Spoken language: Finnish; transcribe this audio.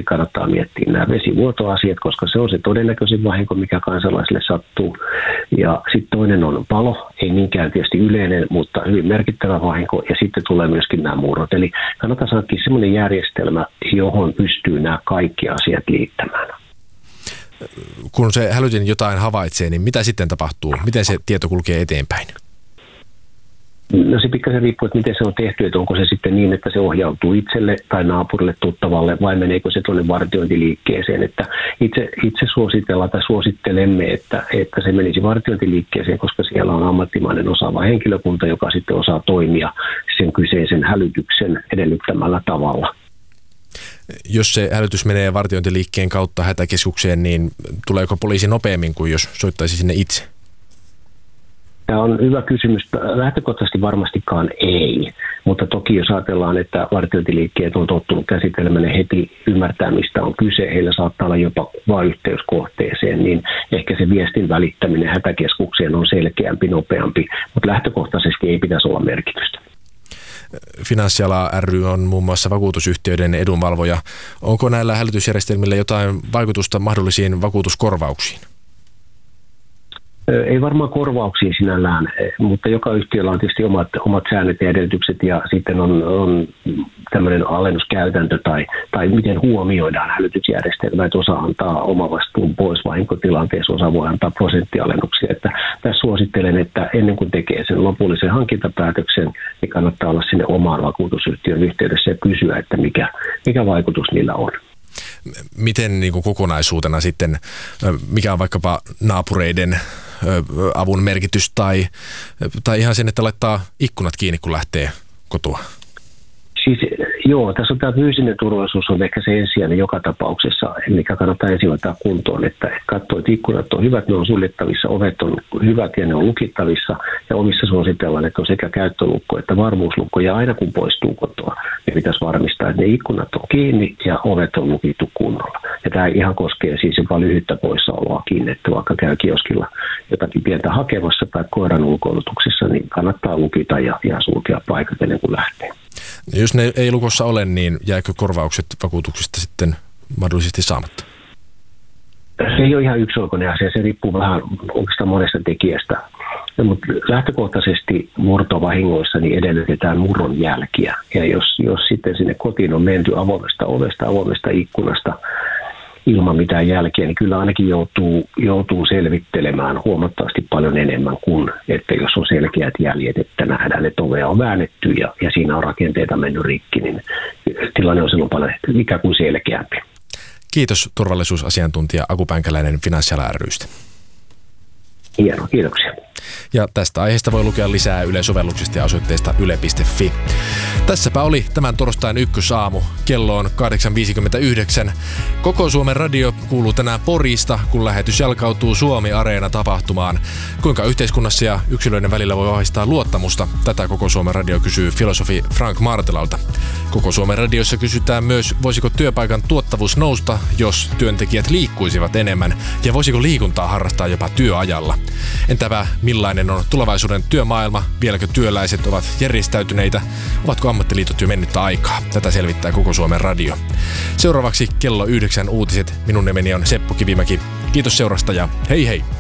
kannattaa miettiä nämä vesivuotoasiat, koska se on se todennäköisin vahinko, mikä kansalaisille sattuu. Ja sitten toinen on palo, ei niinkään tietysti yleinen, mutta hyvin merkittävä vahinko. Ja sitten tulee myöskin nämä murrot. Eli kannattaa saada sellainen järjestelmä, johon pystyy nämä kaikki asiat liittämään. Kun se hälytin jotain havaitsee, niin mitä sitten tapahtuu? Miten se tieto kulkee eteenpäin? No se pikkasen riippuu, että miten se on tehty, että onko se sitten niin, että se ohjautuu itselle tai naapurille tuttavalle vai meneekö se tuonne vartiointiliikkeeseen. Että itse suositellaan tai suosittelemme, että se menisi vartiointiliikkeeseen, koska siellä on ammattimainen osaava henkilökunta, joka sitten osaa toimia sen kyseisen hälytyksen edellyttämällä tavalla. Jos se hälytys menee vartiointiliikkeen kautta hätäkeskukseen, niin tuleeko poliisi nopeammin kuin jos soittaisi sinne itse? Tämä on hyvä kysymys. Lähtökohtaisesti varmastikaan ei, mutta toki jos ajatellaan, että vartiointiliikkeet on tottunut käsittelemään ja heti ymmärtää, mistä on kyse, heillä saattaa olla jopa kuva yhteyskohteeseen, niin ehkä se viestin välittäminen hätäkeskukseen on selkeämpi, nopeampi, mutta lähtökohtaisesti ei pitäisi olla merkitystä. Finanssiala ry on muun muassa vakuutusyhtiöiden edunvalvoja. Onko näillä hälytysjärjestelmillä jotain vaikutusta mahdollisiin vakuutuskorvauksiin? Ei varmaan korvauksiin sinällään, mutta joka yhtiöllä on tietysti omat säännöt ja edellytykset ja sitten on tämmöinen alennuskäytäntö tai miten huomioidaan hälytysjärjestelmä, että osa antaa omavastuun pois vahinkotilanteessa, osa voi antaa prosenttialennuksia. Että tässä suosittelen, että ennen kuin tekee sen lopullisen hankintapäätöksen, niin kannattaa olla sinne omaan vakuutusyhtiön yhteydessä ja kysyä, että mikä vaikutus niillä on. Miten niin kuin kokonaisuutena sitten, mikä on vaikkapa naapureiden avun merkitys tai ihan sen, että laittaa ikkunat kiinni, kun lähtee kotoa? Siis joo, tässä on tämä fyysinen turvallisuus on ehkä se ensisijainen joka tapauksessa, mikä kannattaa ensin ottaa kuntoon, että katsoo, että ikkunat on hyvät, ne on suljettavissa, ovet on hyvät ja ne on lukittavissa ja omissa suositellaan, että on sekä käyttölukko että varmuuslukko ja aina kun poistuu kotoa, niin pitäisi varmistaa, että ne ikkunat on kiinni ja ovet on lukittu kunnolla. Ja tämä ihan koskee siis jopa lyhyttä poissaoloakin, että vaikka käy kioskilla jotakin pientä hakemassa tai koiran ulkoilutuksessa, niin kannattaa lukita ja sulkea paikat ennen kuin lähtee. Jos ne ei lukossa ole, niin jääkö korvaukset vakuutuksista sitten mahdollisesti saamatta? Se ei ole ihan yksioikoinen asia, se riippuu vähän oikeastaan monesta tekijästä. Mutta lähtökohtaisesti murtovahingoissa niin edellytetään murron jälkiä. Ja jos sitten sinne kotiin on menty avoimesta ovesta, avoimesta ikkunasta ilman mitään jälkiä, niin kyllä ainakin joutuu selvittelemään huomattavasti paljon enemmän kuin, että jos on selkeät jäljet, että nähdään, että ovea on väännetty ja siinä on rakenteita mennyt rikki, niin tilanne on silloin paljon ikään kuin selkeämpi. Kiitos turvallisuusasiantuntija Aku Pänkäläinen Finanssiala ry:stä. Hienoa, kiitoksia. Ja tästä aiheesta voi lukea lisää Yle-sovelluksesta ja osoitteesta yle.fi. Tässäpä oli tämän torstain ykkösaamu. Kello on 8.59. Koko Suomen radio kuuluu tänään Porista, kun lähetys jalkautuu Suomi-areena-tapahtumaan. Kuinka yhteiskunnassa ja yksilöiden välillä voi vahvistaa luottamusta? Tätä Koko Suomen radio kysyy filosofi Frank Martelalta. Koko Suomen radiossa kysytään myös, voisiko työpaikan tuottavuus nousta, jos työntekijät liikkuisivat enemmän, ja voisiko liikuntaa harrastaa jopa työajalla. Entäpä millainen on tulevaisuuden työmaailma? Vieläkö työläiset ovat järjestäytyneitä? Ovatko ammattiliitot jo mennyttä aikaa? Tätä selvittää Koko Suomen radio. Seuraavaksi kello 9 uutiset. Minun nimeni on Seppo Kivimäki. Kiitos seurasta ja hei hei!